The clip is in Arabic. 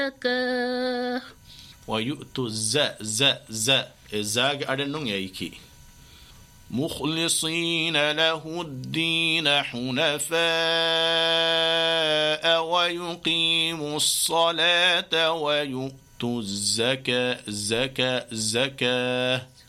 زكاه ويؤتوا الزاج أدنون يأيكي مخلصين له الدين حنفاء ويقيموا الصلاة ويؤتوا الزكاة